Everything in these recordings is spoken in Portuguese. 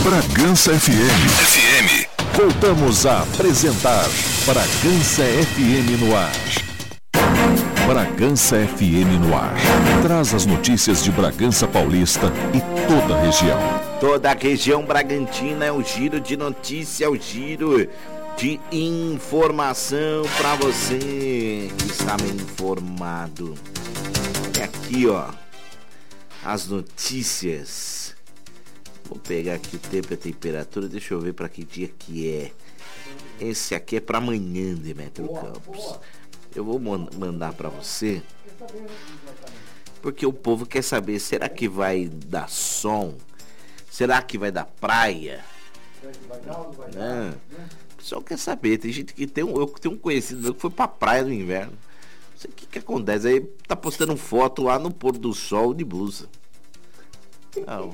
Bragança FM. Voltamos a apresentar Bragança FM no ar. Bragança FM no ar. Traz as notícias de Bragança Paulista e toda a região. Toda a região bragantina é o giro de notícia, é o giro de informação para você que está bem informado. E aqui, ó, as notícias. Vou pegar aqui o tempo e a temperatura, deixa eu ver para que dia que é. Esse aqui é para amanhã, Demetrio Campos. Eu vou mandar para você, porque o povo quer saber, será que vai dar sol? Será que vai dar praia? Não. O pessoal quer saber, tem gente que eu tenho um conhecido que foi pra praia no inverno. Não sei o que acontece, aí tá postando foto lá no pôr do sol de blusa. Não.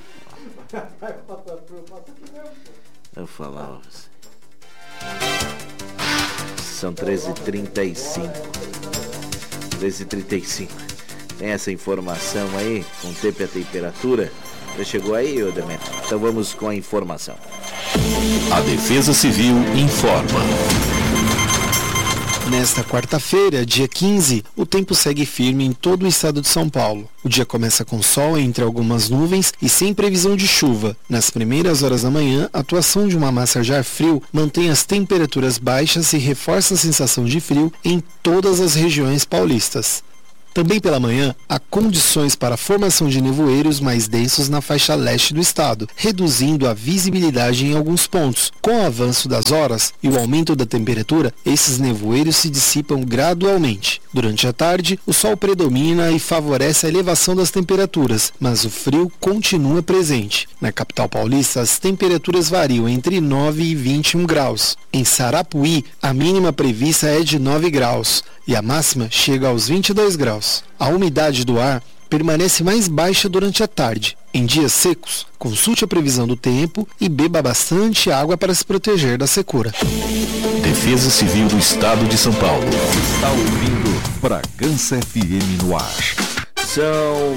Eu falar, são 13h35. 13h35. Tem essa informação aí, com o tempo e a temperatura? Já chegou aí, ô Demetrio? Então vamos com a informação. A Defesa Civil informa. Nesta quarta-feira, dia 15, o tempo segue firme em todo o estado de São Paulo. O dia começa com sol entre algumas nuvens e sem previsão de chuva. Nas primeiras horas da manhã, a atuação de uma massa de ar frio mantém as temperaturas baixas e reforça a sensação de frio em todas as regiões paulistas. Também pela manhã, há condições para a formação de nevoeiros mais densos na faixa leste do estado, reduzindo a visibilidade em alguns pontos. Com o avanço das horas e o aumento da temperatura, esses nevoeiros se dissipam gradualmente. Durante a tarde, o sol predomina e favorece a elevação das temperaturas, mas o frio continua presente. Na capital paulista, as temperaturas variam entre 9 e 21 graus. Em Sarapuí, a mínima prevista é de 9 graus e a máxima chega aos 22 graus. A umidade do ar permanece mais baixa durante a tarde. Em dias secos, consulte a previsão do tempo e beba bastante água para se proteger da secura. Defesa Civil do Estado de São Paulo. Está ouvindo Bragança FM no ar. São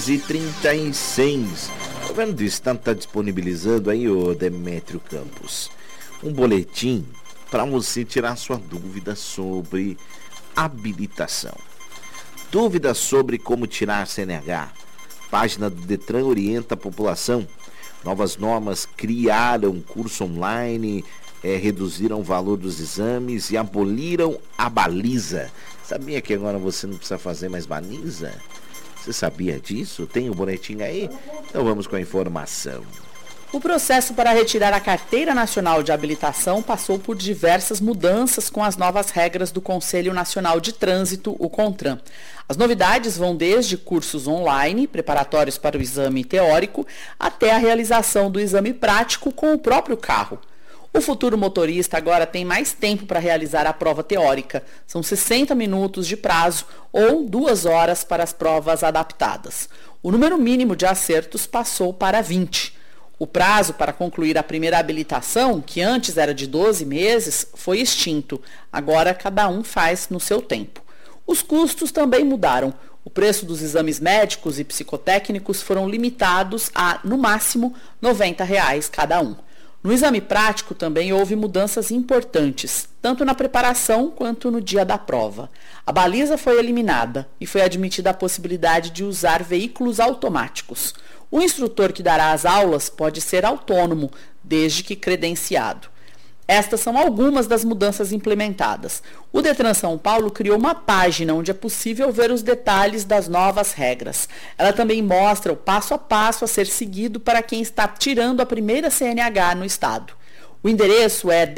13h36. O governo do estado está disponibilizando aí, ô Demetrio Campos, um boletim para você tirar sua dúvida sobre habilitação. Dúvidas sobre como tirar CNH? Página do Detran orienta a população. Novas normas criaram curso online, reduziram o valor dos exames e aboliram a baliza. Sabia que agora você não precisa fazer mais baliza? Você sabia disso? Tem o boletim aí? Então vamos com a informação. O processo para retirar a Carteira Nacional de Habilitação passou por diversas mudanças com as novas regras do Conselho Nacional de Trânsito, o CONTRAN. As novidades vão desde cursos online, preparatórios para o exame teórico, até a realização do exame prático com o próprio carro. O futuro motorista agora tem mais tempo para realizar a prova teórica. São 60 minutos de prazo ou 2 horas para as provas adaptadas. O número mínimo de acertos passou para 20. O prazo para concluir a primeira habilitação, que antes era de 12 meses, foi extinto. Agora cada um faz no seu tempo. Os custos também mudaram. O preço dos exames médicos e psicotécnicos foram limitados a, no máximo, R$ 90 cada um. No exame prático também houve mudanças importantes, tanto na preparação quanto no dia da prova. A baliza foi eliminada e foi admitida a possibilidade de usar veículos automáticos. O instrutor que dará as aulas pode ser autônomo, desde que credenciado. Estas são algumas das mudanças implementadas. O Detran São Paulo criou uma página onde é possível ver os detalhes das novas regras. Ela também mostra o passo a passo a ser seguido para quem está tirando a primeira CNH no estado. O endereço é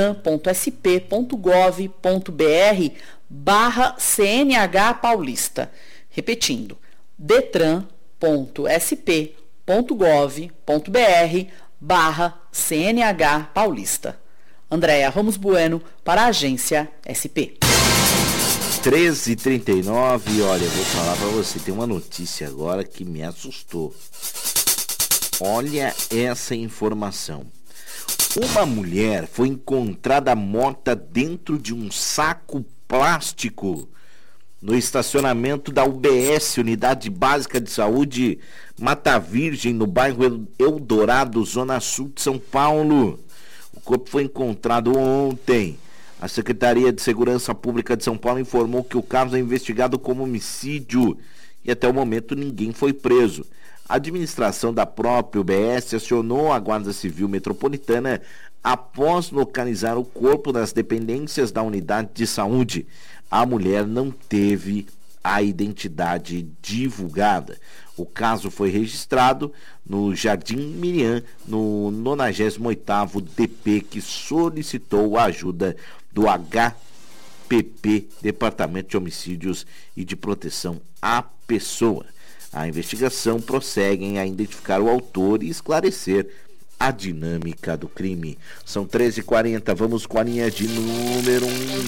detran.sp.gov.br/CNH Paulista. Repetindo, detran.sp.gov.br/CNH Paulista. Andréa Ramos Bueno, para a Agência SP. 13h39, olha, eu vou falar para você, tem uma notícia agora que me assustou. Olha essa informação. Uma mulher foi encontrada morta dentro de um saco plástico no estacionamento da UBS, Unidade Básica de Saúde Mata Virgem, no bairro Eldorado, Zona Sul de São Paulo. O corpo foi encontrado ontem. A Secretaria de Segurança Pública de São Paulo informou que o caso é investigado como homicídio e até o momento ninguém foi preso. A administração da própria UBS acionou a Guarda Civil Metropolitana após localizar o corpo nas dependências da unidade de saúde. A mulher não teve a identidade divulgada. O caso foi registrado no Jardim Miriam, no 98º DP, que solicitou a ajuda do HPP, Departamento de Homicídios e de Proteção à Pessoa. A investigação prossegue em identificar o autor e esclarecer a dinâmica do crime. São 13h40, vamos com a linha de número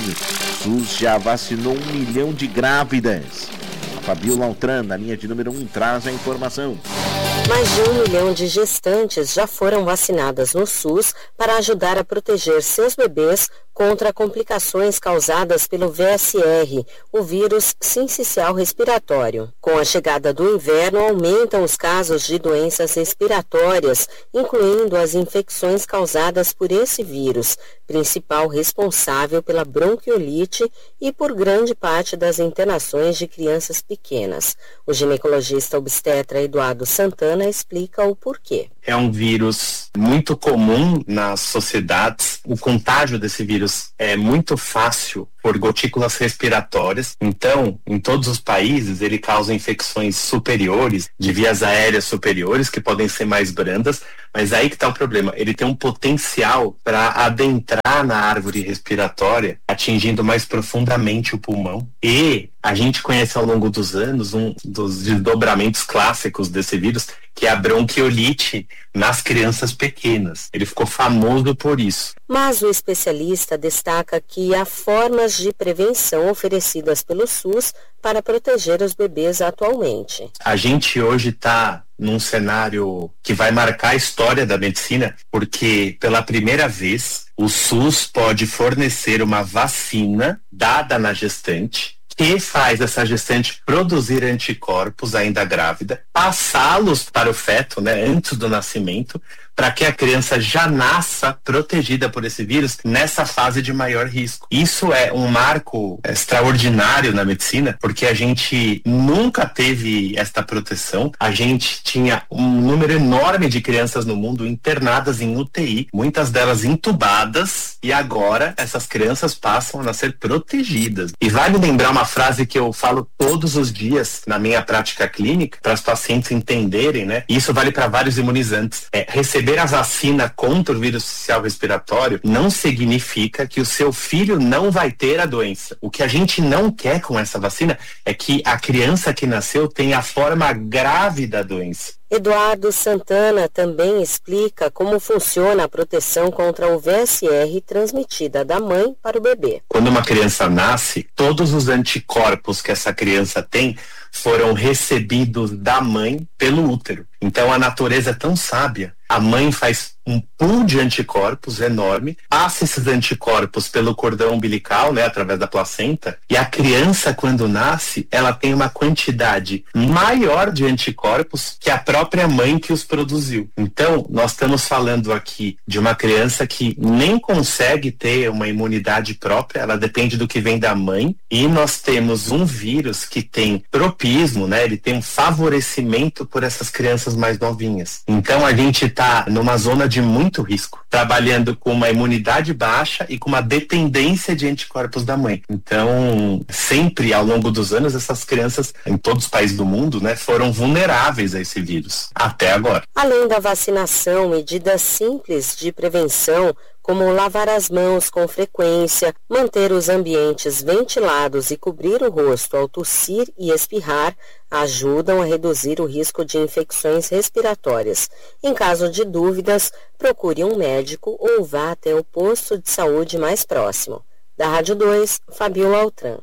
1. SUS já vacinou 1 milhão de grávidas. A Fabiola Altran, na linha de número 1, traz a informação. Mais de 1 milhão de gestantes já foram vacinadas no SUS para ajudar a proteger seus bebês contra complicações causadas pelo VSR, o vírus sincicial respiratório. Com a chegada do inverno, aumentam os casos de doenças respiratórias, incluindo as infecções causadas por esse vírus, principal responsável pela bronquiolite e por grande parte das internações de crianças pequenas. O ginecologista obstetra Eduardo Santana explica o porquê. É um vírus muito comum nas sociedades. O contágio desse vírus é muito fácil por gotículas respiratórias. Então, em todos os países, ele causa infecções superiores, de vias aéreas superiores, que podem ser mais brandas, mas aí que está o problema. Ele tem um potencial para adentrar na árvore respiratória, atingindo mais profundamente o pulmão. E a gente conhece ao longo dos anos um dos desdobramentos clássicos desse vírus, que é a bronquiolite nas crianças pequenas. Ele ficou famoso por isso. Mas o especialista destaca que há formas de prevenção oferecidas pelo SUS para proteger os bebês atualmente. A gente hoje está num cenário que vai marcar a história da medicina, porque pela primeira vez o SUS pode fornecer uma vacina dada na gestante, que faz essa gestante produzir anticorpos ainda grávida, passá-los para o feto, antes do nascimento, para que a criança já nasça protegida por esse vírus nessa fase de maior risco. Isso é um marco extraordinário na medicina, porque a gente nunca teve esta proteção. A gente tinha um número enorme de crianças no mundo internadas em UTI, muitas delas entubadas, e agora essas crianças passam a nascer protegidas. E vale lembrar uma frase que eu falo todos os dias na minha prática clínica, para os pacientes entenderem, e isso vale para vários imunizantes. Receber a vacina contra o vírus sincicial respiratório não significa que o seu filho não vai ter a doença. O que a gente não quer com essa vacina é que a criança que nasceu tenha a forma grave da doença. Eduardo Santana também explica como funciona a proteção contra o VSR transmitida da mãe para o bebê. Quando uma criança nasce, todos os anticorpos que essa criança tem foram recebidos da mãe pelo útero. Então a natureza é tão sábia. A mãe faz um pool de anticorpos enorme, passa esses anticorpos pelo cordão umbilical, através da placenta, e a criança, quando nasce, ela tem uma quantidade maior de anticorpos que a própria mãe que os produziu. Então, nós estamos falando aqui de uma criança que nem consegue ter uma imunidade própria, ela depende do que vem da mãe, e nós temos um vírus que tem tropismo, ele tem um favorecimento por essas crianças mais novinhas. Então, a gente está numa zona de muito risco, trabalhando com uma imunidade baixa e com uma dependência de anticorpos da mãe. Então, sempre ao longo dos anos, essas crianças em todos os países do mundo, foram vulneráveis a esse vírus, até agora. Além da vacinação, medidas simples de prevenção, como lavar as mãos com frequência, manter os ambientes ventilados e cobrir o rosto ao tossir e espirrar, ajudam a reduzir o risco de infecções respiratórias. Em caso de dúvidas, procure um médico ou vá até o posto de saúde mais próximo. Da Rádio 2, Fabiola Altran.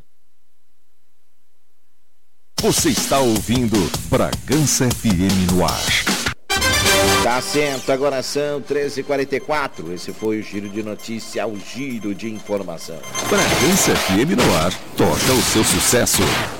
Você está ouvindo Bragança FM no ar. Tá certo, agora são 13h44. Esse foi o Giro de Notícia, o Giro de Informação. Bragança FM no ar, toca o seu sucesso.